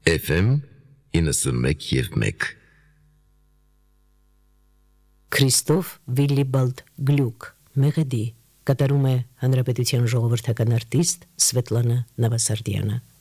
FM 91.1 Քրիստոֆ Վիլիբալդ Գլյուկ Մեղեդի կատարում է հանրապետության ժողովրդական արտիստ Սվետլանա Նավասարդյանը